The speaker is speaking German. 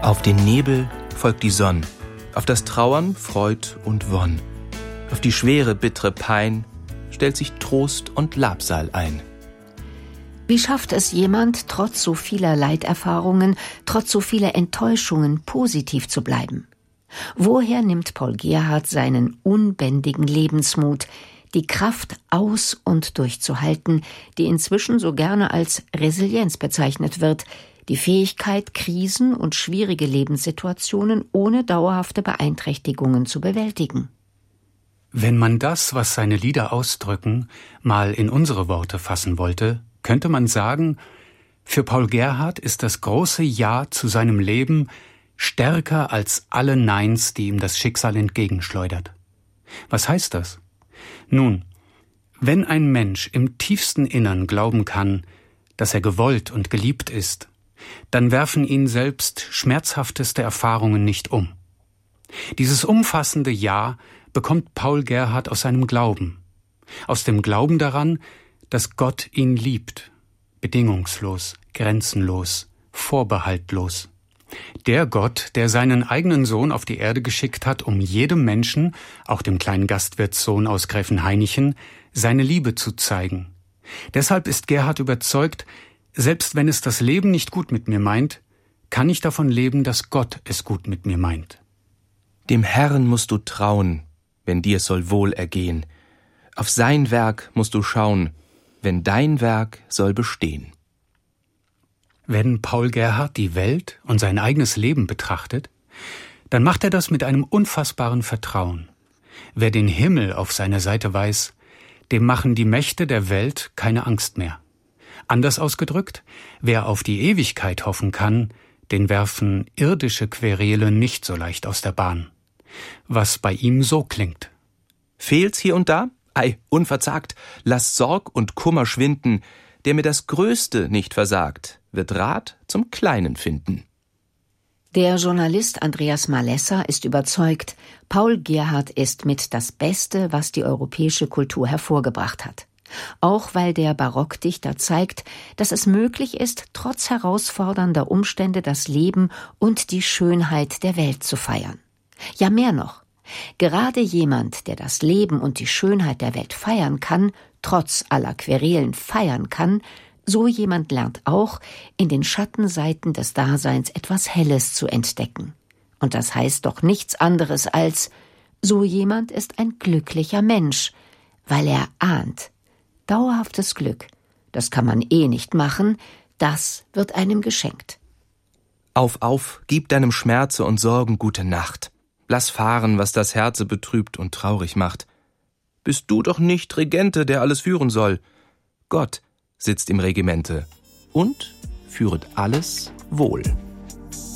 Auf den Nebel folgt die Sonn, auf das Trauern Freud und Wonn, auf die schwere, bittere Pein stellt sich Trost und Labsal ein. Wie schafft es jemand, trotz so vieler Leiterfahrungen, trotz so vieler Enttäuschungen positiv zu bleiben? Woher nimmt Paul Gerhardt seinen unbändigen Lebensmut, die Kraft aus- und durchzuhalten, die inzwischen so gerne als Resilienz bezeichnet wird, die Fähigkeit, Krisen und schwierige Lebenssituationen ohne dauerhafte Beeinträchtigungen zu bewältigen? Wenn man das, was seine Lieder ausdrücken, mal in unsere Worte fassen wollte, könnte man sagen, für Paul Gerhardt ist das große Ja zu seinem Leben stärker als alle Neins, die ihm das Schicksal entgegenschleudert. Was heißt das? Nun, wenn ein Mensch im tiefsten Innern glauben kann, dass er gewollt und geliebt ist, dann werfen ihn selbst schmerzhafteste Erfahrungen nicht um. Dieses umfassende Ja bekommt Paul Gerhardt aus seinem Glauben. Aus dem Glauben daran, dass Gott ihn liebt. Bedingungslos, grenzenlos, vorbehaltlos. Der Gott, der seinen eigenen Sohn auf die Erde geschickt hat, um jedem Menschen, auch dem kleinen Gastwirtssohn aus Gräfenhainichen, seine Liebe zu zeigen. Deshalb ist Gerhardt überzeugt, selbst wenn es das Leben nicht gut mit mir meint, kann ich davon leben, dass Gott es gut mit mir meint. Dem Herrn musst du trauen, wenn dir es soll wohl ergehen. Auf sein Werk musst du schauen, wenn dein Werk soll bestehen. Wenn Paul Gerhardt die Welt und sein eigenes Leben betrachtet, dann macht er das mit einem unfassbaren Vertrauen. Wer den Himmel auf seiner Seite weiß, dem machen die Mächte der Welt keine Angst mehr. Anders ausgedrückt, wer auf die Ewigkeit hoffen kann, den werfen irdische Querele nicht so leicht aus der Bahn. Was bei ihm so klingt. Fehlt's hier und da? Ei, unverzagt, lass Sorg und Kummer schwinden, der mir das Größte nicht versagt, wird Rat zum Kleinen finden. Der Journalist Andreas Malesser ist überzeugt, Paul Gerhardt ist mit das Beste, was die europäische Kultur hervorgebracht hat. Auch weil der Barockdichter zeigt, dass es möglich ist, trotz herausfordernder Umstände das Leben und die Schönheit der Welt zu feiern. Ja, mehr noch. Gerade jemand, der das Leben und die Schönheit der Welt feiern kann, trotz aller Querelen feiern kann, so jemand lernt auch, in den Schattenseiten des Daseins etwas Helles zu entdecken. Und das heißt doch nichts anderes als, so jemand ist ein glücklicher Mensch, weil er ahnt, dauerhaftes Glück, das kann man nicht machen, das wird einem geschenkt. Auf, gib deinem Schmerze und Sorgen gute Nacht. Lass fahren, was das Herze betrübt und traurig macht. Bist du doch nicht Regente, der alles führen soll. Gott sitzt im Regimente und führet alles wohl.